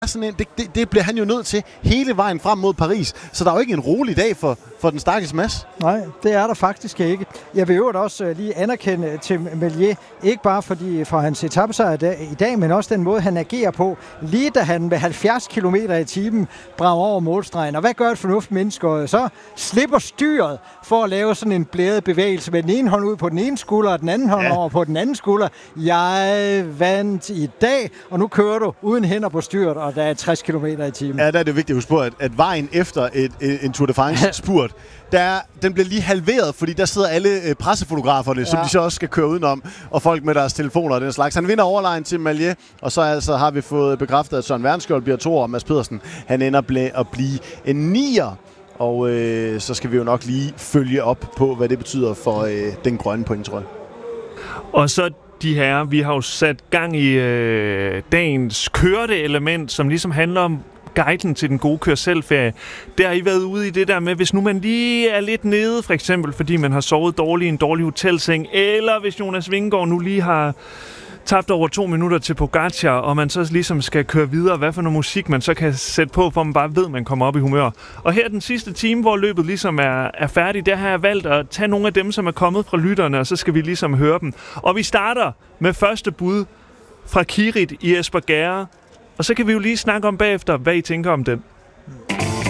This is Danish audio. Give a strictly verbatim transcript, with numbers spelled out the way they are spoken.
sådan en, det, det, det bliver han jo nødt til hele vejen frem mod Paris. Så der er jo ikke en rolig dag for, for den stakkels Mads. Nej, det er der faktisk ikke. Jeg vil jo også uh, lige anerkende til Meslier, ikke bare fordi for hans etapesejr i dag, men også den måde, han agerer på. Lige da han med halvfjerds kilometer i timen brager over målstregen. Og hvad gør et fornuftigt menneske? Så slipper styret for at lave sådan en blædet bevægelse med den ene hånd ud på den ene skulder, og den anden hånd ja. over på den anden skulder. Jeg vandt i dag, og nu kører du uden hænder på styret, og der er tres kilometer i timen. Ja, der er det vigtigt at huske på, at, at vejen efter et, et, en Tour de France-spurt, der, den bliver lige halveret, fordi der sidder alle øh, pressefotograferne, ja. som de så også skal køre udenom, og folk med deres telefoner og den slags. Han vinder overlegen til Meslier, og så altså har vi fået bekræftet, at Søren Værnskjold bliver to, og Mads Pedersen, han ender ble, at blive en nier. Og øh, så skal vi jo nok lige følge op på, hvad det betyder for øh, den grønne pointtrøje. Og så de her, vi har jo sat gang i øh, dagens kørte element, som ligesom handler om guiden til den gode kør-selv-ferie. Der har I været ude i det der med, hvis nu man lige er lidt nede, for eksempel fordi man har sovet dårligt i en dårlig hotelseng, eller hvis Jonas Vingegaard nu lige har tabt over to minutter til Pogacar, og man så ligesom skal køre videre, hvad for noget musik man så kan sætte på, for man bare ved, at man kommer op i humør. Og her den sidste time, hvor løbet ligesom er, er færdigt, der har jeg valgt at tage nogle af dem, som er kommet fra lytterne, og så skal vi ligesom høre dem. Og vi starter med første bud fra Kirit i Espergærde, og så kan vi jo lige snakke om bagefter, hvad I tænker om den.